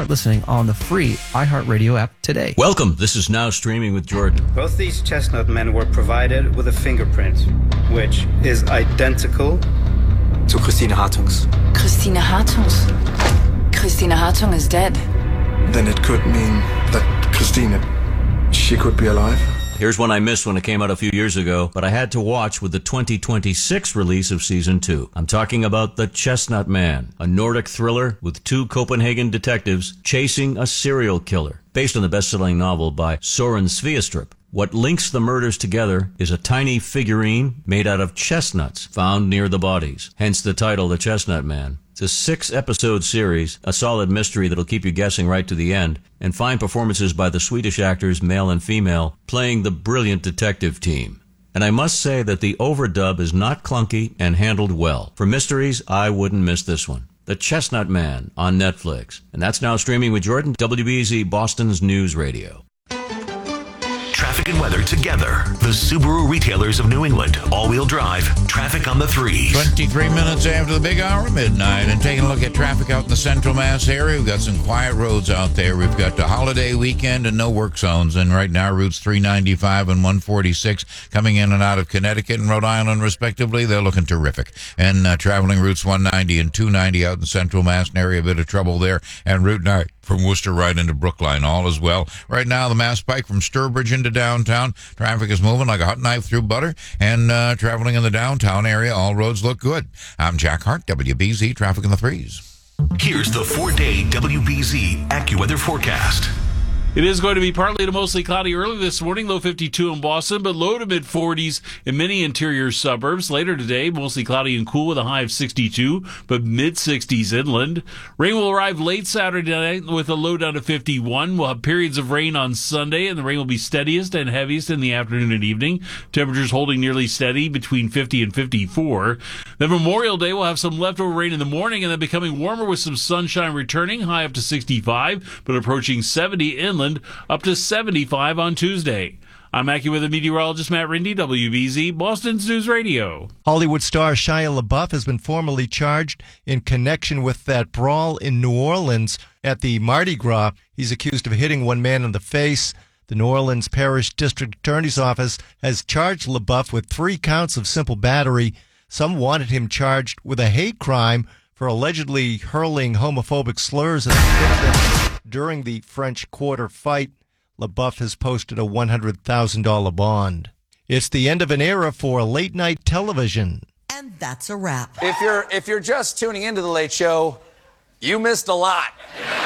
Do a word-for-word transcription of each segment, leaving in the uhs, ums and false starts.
Start listening on the free iHeartRadio app today. Welcome. This is Now Streaming with Jordan. Both these chestnut men were provided with a fingerprint, which is identical to Christine Hartung's. Christine Hartung's? Christine Hartung is dead. Then it could mean that Christine, she could be alive. Here's one I missed when it came out a few years ago, but I had to watch with the twenty twenty-six release of Season two. I'm talking about The Chestnut Man, a Nordic thriller with two Copenhagen detectives chasing a serial killer, based on the best-selling novel by Soren Sveistrup. What links the murders together is a tiny figurine made out of chestnuts found near the bodies, hence the title The Chestnut Man. It's a six-episode series, a solid mystery that'll keep you guessing right to the end, and fine performances by the Swedish actors, male and female, playing the brilliant detective team. And I must say that the overdub is not clunky and handled well. For mysteries, I wouldn't miss this one. The Chestnut Man on Netflix. And that's Now Streaming with Jordan, W B Z Boston's News Radio. Traffic and weather together. The Subaru retailers of New England. All-wheel drive. Traffic on the threes. twenty-three minutes after the big hour of midnight. And taking a look at traffic out in the Central Mass area. We've got some quiet roads out there. We've got the holiday weekend and no work zones. And right now, routes three ninety-five and one forty-six coming in and out of Connecticut and Rhode Island, respectively. They're looking terrific. And uh, traveling routes one ninety and two ninety out in Central Mass area. A bit of trouble there. And Route nine from Worcester right into Brookline, all as well. Right now, the Mass Pike from Sturbridge into downtown. Traffic is moving like a hot knife through butter. And uh, traveling in the downtown area, all roads look good. I'm Jack Hart, W B Z Traffic in the Threes. Here's the four-day W B Z AccuWeather forecast. It is going to be partly to mostly cloudy early this morning, low fifty-two in Boston, but low to mid forties in many interior suburbs. Later today, mostly cloudy and cool with a high of sixty-two, but mid sixties inland. Rain will arrive late Saturday night with a low down to fifty-one. We'll have periods of rain on Sunday, and the rain will be steadiest and heaviest in the afternoon and evening. Temperatures holding nearly steady between fifty and fifty-four. Then Memorial Day, we'll have some leftover rain in the morning, and then becoming warmer with some sunshine returning, high up to sixty-five, but approaching seventy inland. Up to seventy-five on Tuesday. I'm AccuWeather meteorologist Matt Rindy, W B Z, Boston's News Radio. Hollywood star Shia LaBeouf has been formally charged in connection with that brawl in New Orleans at the Mardi Gras. He's accused of hitting one man in the face. The New Orleans Parish District Attorney's Office has charged LaBeouf with three counts of simple battery. Some wanted him charged with a hate crime for allegedly hurling homophobic slurs at the victim during the French Quarter fight. LaBeouf has posted a one hundred thousand dollars bond. It's the end of an era for late-night television. And that's a wrap. If you're if you're just tuning into The Late Show, you missed a lot.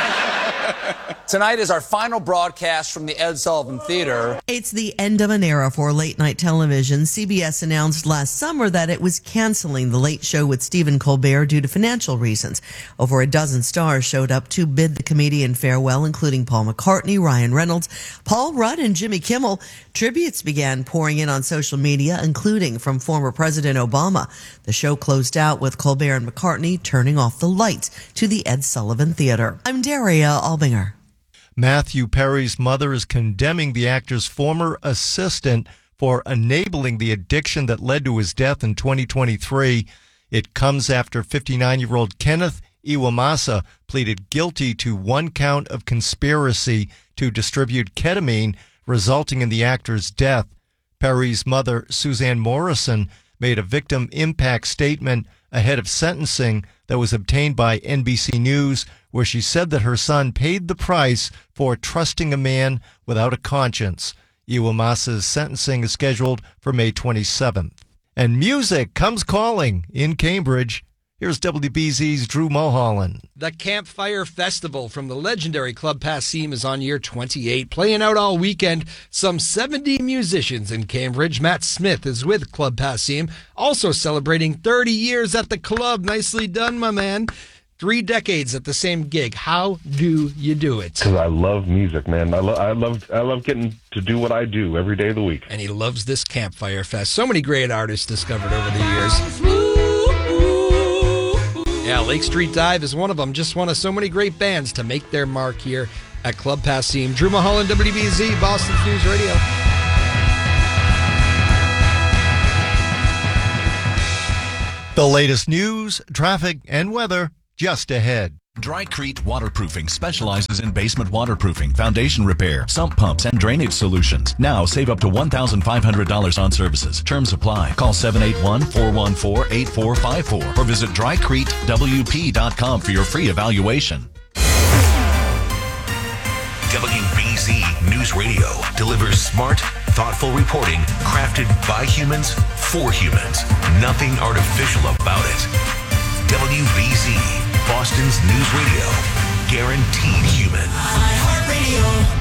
Tonight is our final broadcast from the Ed Sullivan Theater. It's the end of an era for late-night television. C B S announced last summer that it was canceling The Late Show with Stephen Colbert due to financial reasons. Over a dozen stars showed up to bid the comedian farewell, including Paul McCartney, Ryan Reynolds, Paul Rudd, and Jimmy Kimmel. Tributes began pouring in on social media, including from former President Obama. The show closed out with Colbert and McCartney turning off the lights to the Ed Sullivan Theater. I'm Daria Albinger. Matthew Perry's mother is condemning the actor's former assistant for enabling the addiction that led to his death in twenty twenty-three. It comes after fifty-nine-year-old Kenneth Iwamasa pleaded guilty to one count of conspiracy to distribute ketamine, resulting in the actor's death. Perry's mother, Suzanne Morrison, made a victim impact statement ahead of sentencing that was obtained by N B C News, where she said that her son paid the price for trusting a man without a conscience. Iwamasa's sentencing is scheduled for May twenty-seventh. And music comes calling in Cambridge. Here's W B Z's Drew Mulholland. The Campfire Festival from the legendary Club Passim is on year twenty-eight, playing out all weekend. Some seventy musicians in Cambridge. Matt Smith is with Club Passim, also celebrating thirty years at the club. Nicely done, my man. Three decades at the same gig. How do you do it? Because I love music, man. I, lo- I love I love getting to do what I do every day of the week. And he loves this Campfire Fest. So many great artists discovered over the years. Yeah, Lake Street Dive is one of them. Just one of so many great bands to make their mark here at Club Passim. Drew Mulholland, W B Z, Boston's News Radio. The latest news, traffic, and weather just ahead. Drycrete Waterproofing specializes in basement waterproofing, foundation repair, sump pumps, and drainage solutions. Now save up to one thousand five hundred dollars on services. Terms apply. Call seven eight one, four one four, eight four five four or visit drycrete w p dot com for your free evaluation. W B Z News Radio delivers smart, thoughtful reporting crafted by humans for humans. Nothing artificial about it. W B Z, Boston's news radio. Guaranteed human. iHeartRadio.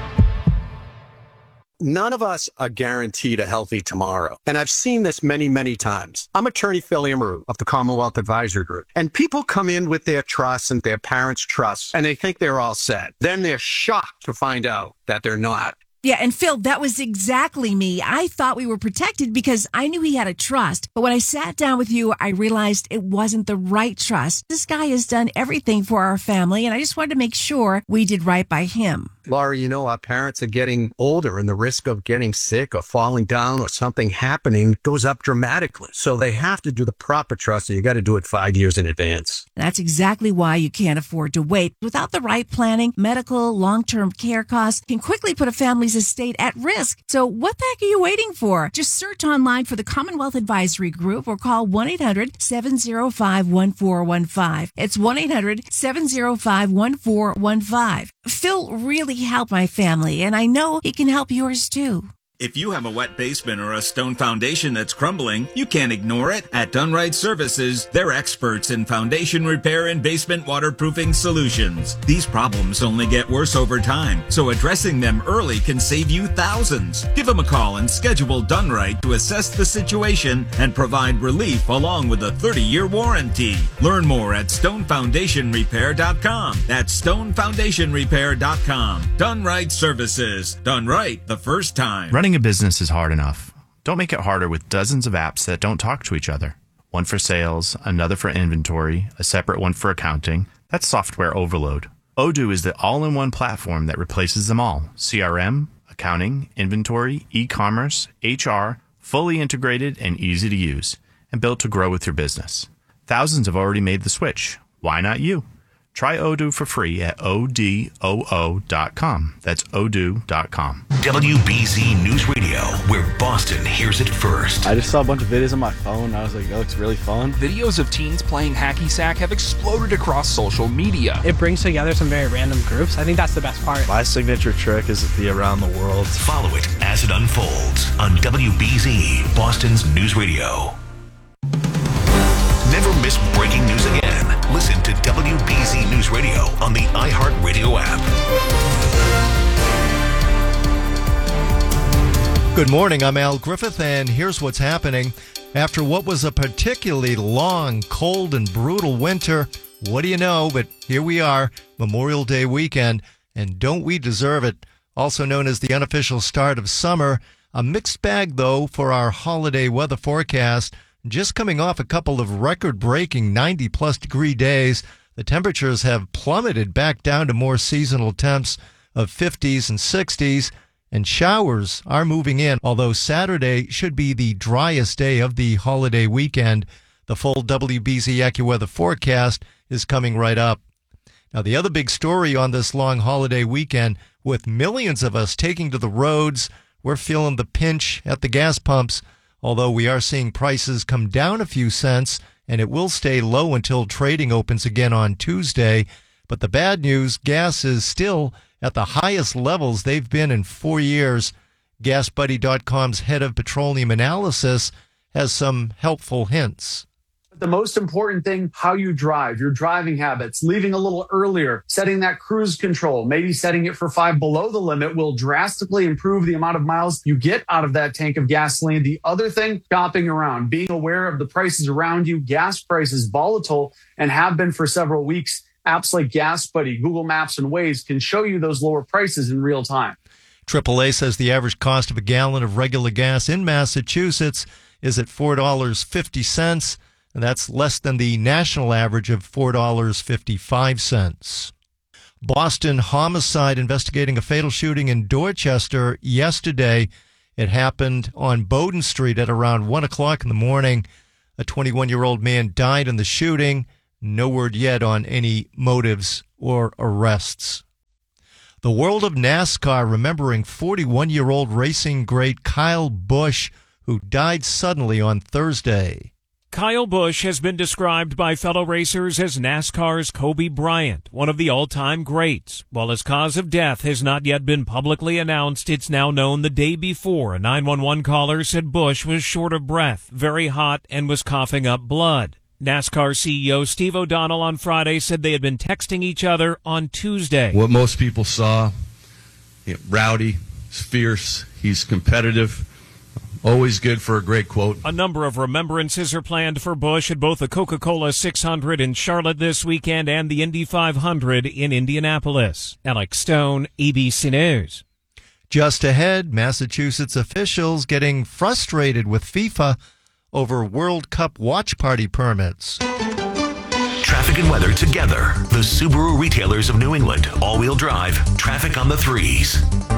None of us are guaranteed a healthy tomorrow. And I've seen this many, many times. I'm attorney Phil Amaru of the Commonwealth Advisory Group. And people come in with their trust and their parents' trust, and they think they're all set. Then they're shocked to find out that they're not. Yeah, and Phil, that was exactly me. I thought we were protected because I knew he had a trust. But when I sat down with you, I realized it wasn't the right trust. This guy has done everything for our family, and I just wanted to make sure we did right by him. Laurie, you know, our parents are getting older and the risk of getting sick or falling down or something happening goes up dramatically. So they have to do the proper trust, and you got to do it five years in advance. That's exactly why you can't afford to wait. Without the right planning, medical, long-term care costs can quickly put a family's estate at risk. So what the heck are you waiting for? Just search online for the Commonwealth Advisory Group or call one eight hundred, seven oh five, one four one five. It's one eight hundred, seven oh five, one four one five. Phil really helped my family, and I know he can help yours too. If you have a wet basement or a stone foundation that's crumbling, you can't ignore it. At Dunright Services, they're experts in foundation repair and basement waterproofing solutions. These problems only get worse over time, so addressing them early can save you thousands. Give them a call and schedule Dunright to assess the situation and provide relief along with a thirty-year warranty. Learn more at stone foundation repair dot com. That's stone foundation repair dot com. Dunright Services. Done right the first time. Running a business is hard enough. Don't make it harder with dozens of apps that don't talk to each other. One for sales, another for inventory, a separate one for accounting. That's software overload. Odoo is the all-in-one platform that replaces them all. C R M, accounting, inventory, e-commerce, H R, fully integrated and easy to use, and built to grow with your business. Thousands have already made the switch. Why not you? Try Odoo for free at O D O O dot com. That's odoo dot com. W B Z News Radio, where Boston hears it first. I just saw a bunch of videos on my phone, and I was like, that looks really fun. Videos of teens playing hacky sack have exploded across social media. It brings together some very random groups. I think that's the best part. My signature trick is the around the world. Follow it as it unfolds on W B Z, Boston's News Radio. Never miss breaking news again. Listen to W B Z News Radio on the iHeartRadio app. Good morning, I'm Al Griffith, and here's what's happening. After what was a particularly long, cold, and brutal winter, what do you know, but here we are, Memorial Day weekend, and don't we deserve it? Also known as the unofficial start of summer. A mixed bag, though, for our holiday weather forecast. Just coming off a couple of record-breaking ninety-plus degree days, the temperatures have plummeted back down to more seasonal temps of fifties and sixties, and showers are moving in, although Saturday should be the driest day of the holiday weekend. The full W B Z AccuWeather forecast is coming right up. Now, the other big story on this long holiday weekend, with millions of us taking to the roads, we're feeling the pinch at the gas pumps. Although we are seeing prices come down a few cents, and it will stay low until trading opens again on Tuesday. But the bad news, gas is still at the highest levels they've been in four years. gas buddy dot com's head of petroleum analysis has some helpful hints. The most important thing, how you drive, your driving habits, leaving a little earlier, setting that cruise control, maybe setting it for five below the limit will drastically improve the amount of miles you get out of that tank of gasoline. The other thing, shopping around, being aware of the prices around you. Gas prices volatile and have been for several weeks. Apps like Gas Buddy, Google Maps, and Waze can show you those lower prices in real time. triple A says the average cost of a gallon of regular gas in Massachusetts is at four dollars and fifty cents. And that's less than the national average of four dollars and fifty-five cents. Boston homicide investigating a fatal shooting in Dorchester yesterday. It happened on Bowden Street at around one o'clock in the morning. A twenty-one-year-old man died in the shooting. No word yet on any motives or arrests. The world of NASCAR remembering forty-one-year-old racing great Kyle Busch, who died suddenly on Thursday. Kyle Busch has been described by fellow racers as NASCAR's Kobe Bryant, one of the all-time greats. While his cause of death has not yet been publicly announced, it's now known the day before a nine one one caller said Busch was short of breath, very hot, and was coughing up blood. NASCAR C E O Steve O'Donnell on Friday said they had been texting each other on Tuesday. What most people saw, you know, rowdy, he's fierce, he's competitive. Always good for a great quote. A number of remembrances are planned for Busch at both the Coca-Cola six hundred in Charlotte this weekend and the Indy five hundred in Indianapolis. Alex Stone, A B C News. Just ahead, Massachusetts officials getting frustrated with FIFA over World Cup watch party permits. Traffic and weather together. The Subaru retailers of New England. All-wheel drive. Traffic on the threes.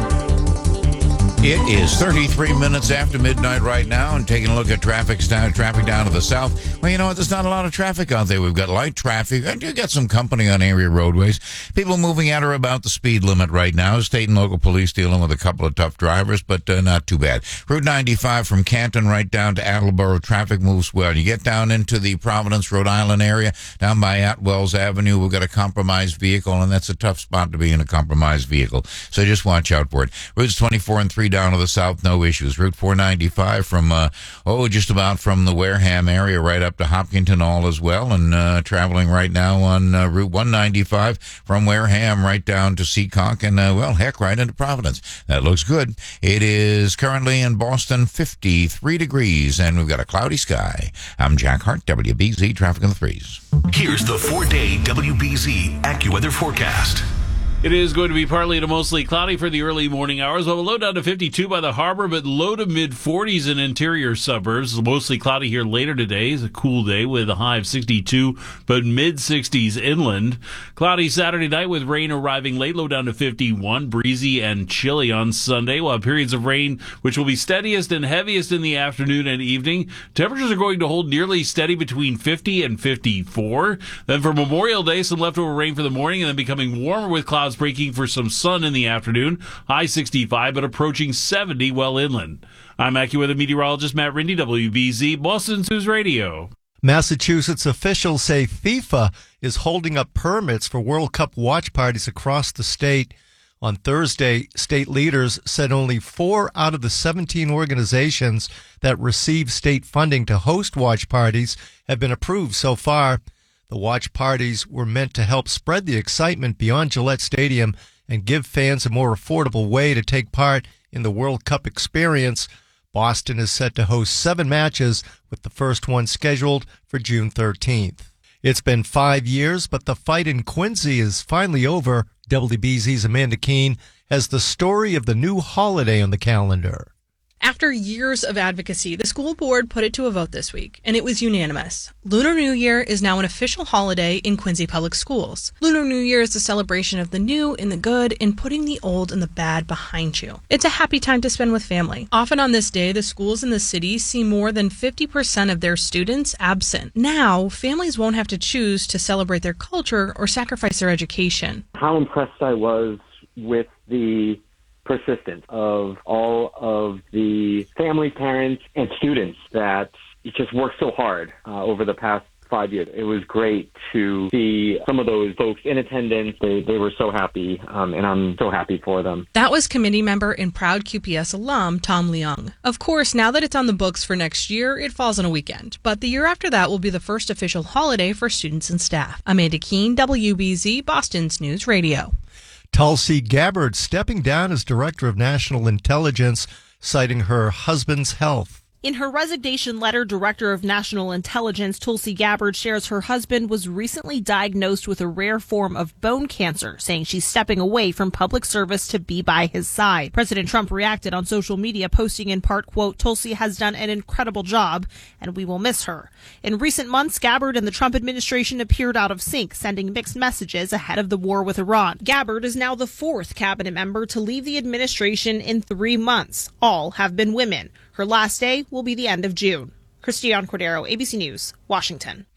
It is thirty-three minutes after midnight right now, and taking a look at traffic down, traffic down to the south. Well, you know what? There's not a lot of traffic out there. We've got light traffic. I do get some company on area roadways. People moving at or about the speed limit right now. State and local police dealing with a couple of tough drivers, but uh, not too bad. Route ninety-five from Canton right down to Attleboro. Traffic moves well. You get down into the Providence, Rhode Island area, down by Atwells Avenue. We've got a compromised vehicle, and that's a tough spot to be in a compromised vehicle. So just watch out for it. Routes twenty-four and three down to the south, no issues. Route four ninety-five from, uh, oh, just about from the Wareham area right up to Hopkinton, all as well. And uh, traveling right now on uh, Route one ninety-five from Wareham right down to Seekonk and, uh, well, heck, right into Providence. That looks good. It is currently in Boston fifty-three degrees, and we've got a cloudy sky. I'm Jack Hart, W B Z Traffic on the Threes. Here's the four-day W B Z AccuWeather forecast. It is going to be partly to mostly cloudy for the early morning hours. We'll low down to fifty-two by the harbor, but low to mid forties in interior suburbs. Mostly cloudy here later today. It's a cool day with a high of sixty-two, but mid sixties inland. Cloudy Saturday night with rain arriving late, low down to fifty-one. Breezy and chilly on Sunday. We'll have periods of rain, which will be steadiest and heaviest in the afternoon and evening. Temperatures are going to hold nearly steady between fifty and fifty-four. Then for Memorial Day, some leftover rain for the morning and then becoming warmer with clouds breaking for some sun in the afternoon. High sixty-five, but approaching seventy well inland. I'm AccuWeather meteorologist Matt Rindy, W B Z Boston News Radio. Massachusetts officials say FIFA is holding up permits for World Cup watch parties across the state. On Thursday, state leaders said only four out of the seventeen organizations that receive state funding to host watch parties have been approved so far. The watch parties were meant to help spread the excitement beyond Gillette Stadium and give fans a more affordable way to take part in the World Cup experience. Boston is set to host seven matches, with the first one scheduled for June thirteenth. It's been five years, but the fight in Quincy is finally over. W B Z's Amanda Keene has the story of the new holiday on the calendar. After years of advocacy, the school board put it to a vote this week, and it was unanimous. Lunar New Year is now an official holiday in Quincy Public Schools. Lunar New Year is a celebration of the new and the good and putting the old and the bad behind you. It's a happy time to spend with family. Often on this day, the schools in the city see more than fifty percent of their students absent. Now, families won't have to choose to celebrate their culture or sacrifice their education. How impressed I was with the persistence of all of the family, parents, and students that just worked so hard uh, over the past five years. It was great to see some of those folks in attendance. They, they were so happy, um, and I'm so happy for them. That was committee member and proud Q P S alum Tom Leung. Of course, now that it's on the books for next year, it falls on a weekend. But the year after that will be the first official holiday for students and staff. Amanda Keene, W B Z, Boston's News Radio. Tulsi Gabbard stepping down as Director of National Intelligence, citing her husband's health. In her resignation letter, Director of National Intelligence Tulsi Gabbard shares her husband was recently diagnosed with a rare form of bone cancer, saying she's stepping away from public service to be by his side. President Trump reacted on social media, posting in part, quote, "Tulsi has done an incredible job, and we will miss her." In recent months, Gabbard and the Trump administration appeared out of sync, sending mixed messages ahead of the war with Iran. Gabbard is now the fourth cabinet member to leave the administration in three months. All have been women. Her last day will be the end of June. Christiane Cordero, A B C News, Washington.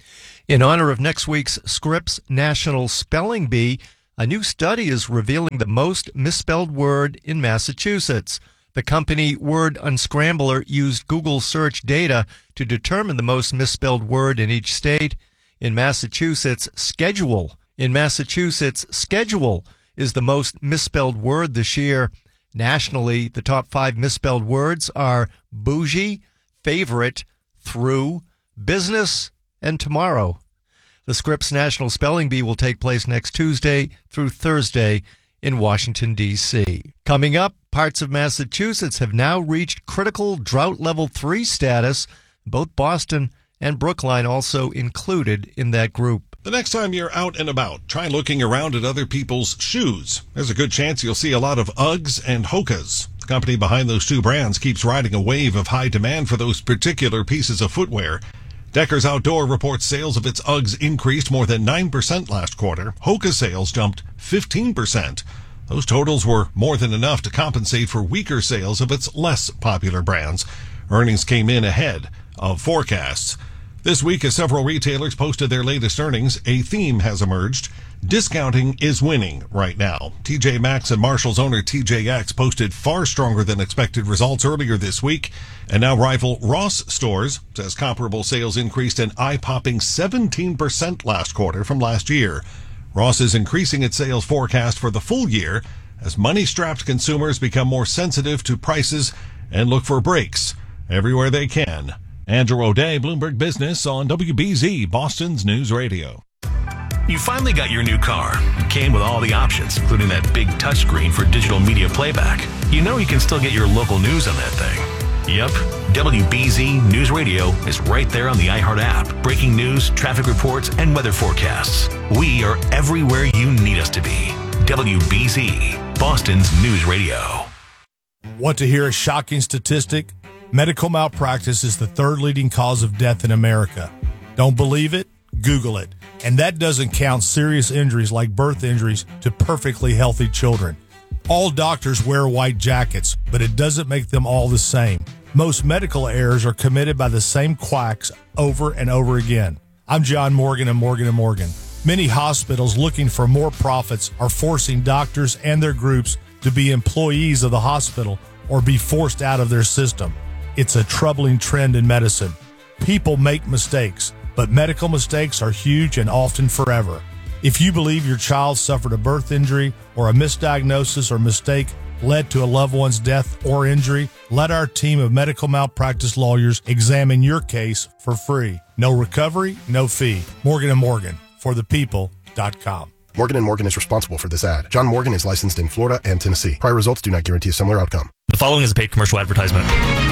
In honor of next week's Scripps National Spelling Bee, a new study is revealing the most misspelled word in Massachusetts. The company Word Unscrambler used Google search data to determine the most misspelled word in each state. In Massachusetts, schedule. In Massachusetts, schedule is the most misspelled word this year. Nationally, the top five misspelled words are bougie, favorite, through, business, and tomorrow. The Scripps National Spelling Bee will take place next Tuesday through Thursday in Washington, D C Coming up, parts of Massachusetts have now reached critical drought level three status. Both Boston and Brookline also included in that group. The next time you're out and about, try looking around at other people's shoes. There's a good chance you'll see a lot of Uggs and Hokas. The company behind those two brands keeps riding a wave of high demand for those particular pieces of footwear. Deckers Outdoor reports sales of its Uggs increased more than nine percent last quarter. Hoka sales jumped fifteen percent. Those totals were more than enough to compensate for weaker sales of its less popular brands. Earnings came in ahead of forecasts. This week, as several retailers posted their latest earnings, a theme has emerged. Discounting is winning right now. T J Maxx and Marshall's owner T J X posted far stronger than expected results earlier this week, and now rival Ross Stores says comparable sales increased an eye-popping seventeen percent last quarter from last year. Ross is increasing its sales forecast for the full year as money-strapped consumers become more sensitive to prices and look for breaks everywhere they can. Andrew O'Day, Bloomberg Business on W B Z, Boston's News Radio. You finally got your new car. It came with all the options, including that big touchscreen for digital media playback. You know you can still get your local news on that thing. Yep, W B Z News Radio is right there on the iHeart app. Breaking news, traffic reports, and weather forecasts. We are everywhere you need us to be. W B Z, Boston's News Radio. Want to hear a shocking statistic? Medical malpractice is the third leading cause of death in America. Don't believe it? Google it. And that doesn't count serious injuries like birth injuries to perfectly healthy children. All doctors wear white jackets, but it doesn't make them all the same. Most medical errors are committed by the same quacks over and over again. I'm John Morgan of Morgan and Morgan. Many hospitals looking for more profits are forcing doctors and their groups to be employees of the hospital or be forced out of their system. It's a troubling trend in medicine. People make mistakes, but medical mistakes are huge and often forever. If you believe your child suffered a birth injury or a misdiagnosis or mistake led to a loved one's death or injury, let our team of medical malpractice lawyers examine your case for free. No recovery, no fee. Morgan and Morgan, for the people dot com. Morgan and Morgan is responsible for this ad. John Morgan is licensed in Florida and Tennessee. Prior results do not guarantee a similar outcome. The following is a paid commercial advertisement.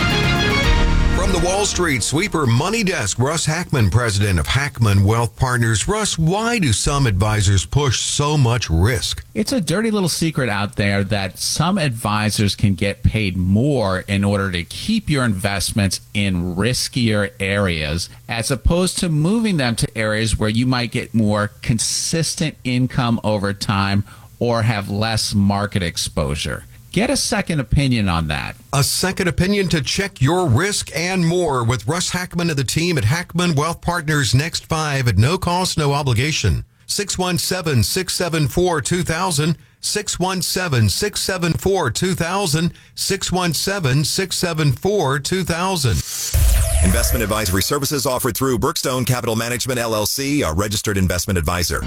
From the Wall Street Sweeper Money Desk, Russ Hackman, president of Hackman Wealth Partners. Russ, why do some advisors push so much risk? It's a dirty little secret out there that some advisors can get paid more in order to keep your investments in riskier areas, as opposed to moving them to areas where you might get more consistent income over time or have less market exposure. Get a second opinion on that. A second opinion to check your risk and more with Russ Hackman and the team at Hackman Wealth Partners. Next five at no cost, no obligation. six one seven, six seven four, two thousand. six one seven, six seven four, two thousand. six one seven, six seven four, two thousand. Investment advisory services offered through Brookstone Capital Management, L L C, a registered investment advisor.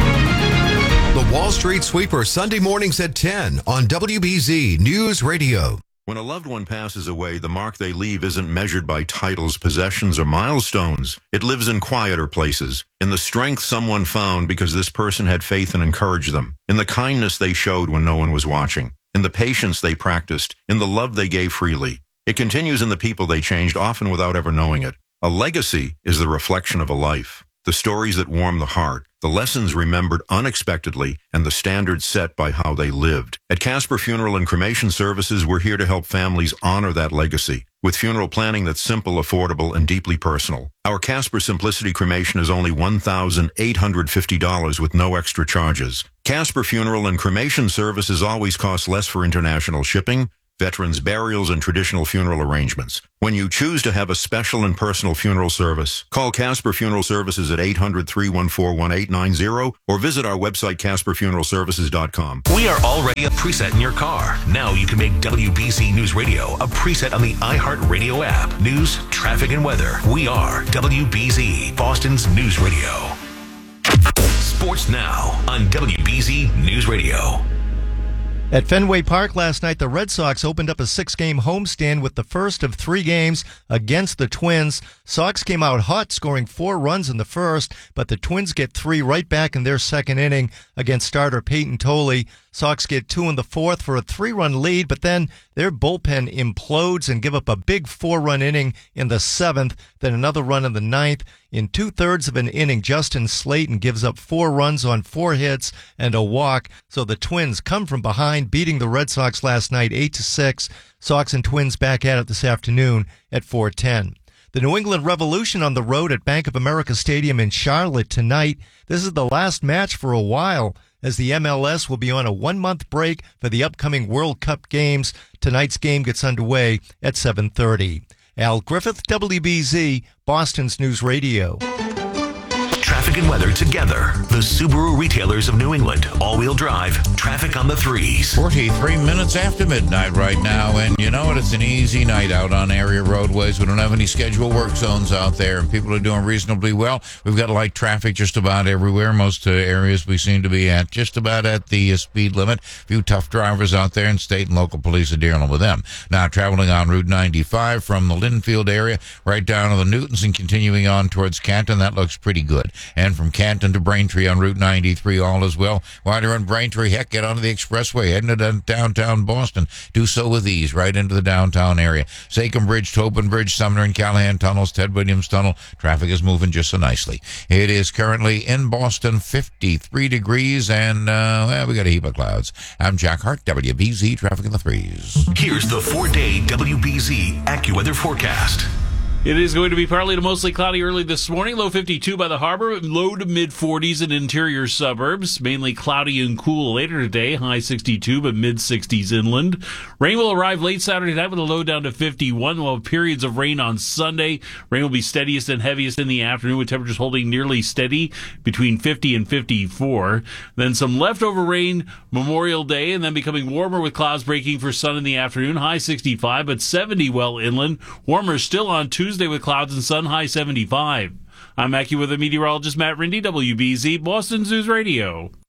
The Wall Street Sweeper, Sunday mornings at ten on W B Z News Radio. When a loved one passes away, the mark they leave isn't measured by titles, possessions, or milestones. It lives in quieter places, in the strength someone found because this person had faith and encouraged them, in the kindness they showed when no one was watching, in the patience they practiced, in the love they gave freely. It continues in the people they changed, often without ever knowing it. A legacy is the reflection of a life. The stories that warm the heart, the lessons remembered unexpectedly, and the standards set by how they lived. At Casper Funeral and Cremation Services, we're here to help families honor that legacy with funeral planning that's simple, affordable, and deeply personal. Our Casper Simplicity Cremation is only one thousand eight hundred fifty dollars with no extra charges. Casper Funeral and Cremation Services always cost less for international shipping, veterans' burials, and traditional funeral arrangements. When you choose to have a special and personal funeral service, call Casper Funeral Services at eight hundred, three one four, one eight nine zero or visit our website, casper funeral services dot com. We are already a preset in your car. Now you can make W B Z News Radio a preset on the iHeartRadio app. News, traffic, and weather. We are W B Z, Boston's News Radio. Sports now on W B Z News Radio. At Fenway Park last night, the Red Sox opened up a six-game homestand with the first of three games against the Twins. Sox came out hot, scoring four runs in the first, but the Twins get three right back in their second inning against starter Peyton Tolle. Sox get two in the fourth for a three-run lead, but then their bullpen implodes and give up a big four-run inning in the seventh, then another run in the ninth. In two-thirds of an inning, Justin Slayton gives up four runs on four hits and a walk, so the Twins come from behind, beating the Red Sox last night eight to six. Sox and Twins back at it this afternoon at four ten. The New England Revolution on the road at Bank of America Stadium in Charlotte tonight. This is the last match for a while, as the M L S will be on a one-month break for the upcoming World Cup games. Tonight's game gets underway at seven thirty. Al Griffith, W B Z, Boston's News Radio. Traffic and weather together. The Subaru retailers of New England. All-wheel drive. Traffic on the threes. forty-three minutes after midnight right now, and you know what? It's an easy night out on area roadways. We don't have any scheduled work zones out there, and people are doing reasonably well. We've got light traffic just about everywhere. Most uh, areas we seem to be at just about at the uh, speed limit. A few tough drivers out there, and state and local police are dealing with them. Now, traveling on Route ninety-five from the Linfield area right down to the Newtons and continuing on towards Canton, that looks pretty good. And from Canton to Braintree on Route ninety-three, all as well. While you're in Braintree, heck, get onto the expressway, heading to downtown Boston. Do so with ease, right into the downtown area. Sachem Bridge, Tobin Bridge, Sumner and Callahan Tunnels, Ted Williams Tunnel. Traffic is moving just so nicely. It is currently in Boston, fifty-three degrees, and uh, well, we got a heap of clouds. I'm Jack Hart, W B Z Traffic in the Threes. Here's the four-day W B Z AccuWeather forecast. It is going to be partly to mostly cloudy early this morning. Low fifty-two by the harbor, low to mid forties in interior suburbs. Mainly cloudy and cool later today. High sixty-two, but mid sixties inland. Rain will arrive late Saturday night with a low down to fifty-one. We'll have periods of rain on Sunday. Rain will be steadiest and heaviest in the afternoon, with temperatures holding nearly steady between fifty and fifty-four. Then some leftover rain Memorial Day, and then becoming warmer with clouds breaking for sun in the afternoon. High sixty-five, but seventy well inland. Warmer still on Tuesday with clouds and sun, high seventy-five. I'm AccuWeather meteorologist Matt Rindy, W B Z, Boston's News Radio.